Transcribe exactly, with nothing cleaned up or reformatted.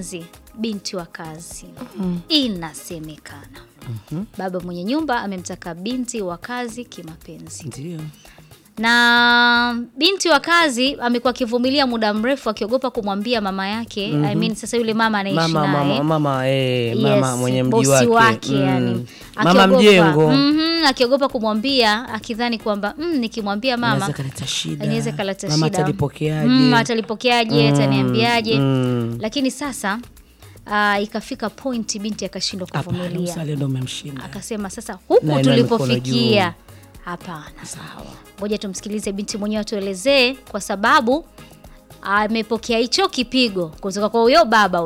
kimapenzi binti wa kazi. Mm. Inasemekana. Mm-hmm. Baba mwenye nyumba amemtaka binti wa kazi kimapenzi. Ndio. Na binti wa kazi amekuwa akivumilia muda mrefu akiogopa kumwambia mama yake. Mm-hmm. I mean sasa yule mama anaishi naye. Mama mama mama eh mama yes, mwenye mji wake. wake mm. yani. Mama mjengo. Mhm, akiogopa kumwambia akidhani kwamba mm, nikimwambia mama inaweza kaleta shida. Inaweza kaleta shida. Mama atalipokeaje? Mm, atalipokeaje, mm, ataniambiaje? Mm. Lakini sasa uh, ikafika point binti akashindwa kuvumilia. Hapana, ndio umemshinda. Akasema sasa huku na tulipofikia hapana. Sawa. Ngoja tumsikilize binti mwenyewe atuelezee kwa sababu amepokea hicho kipigo kutoka kwa huyo baba.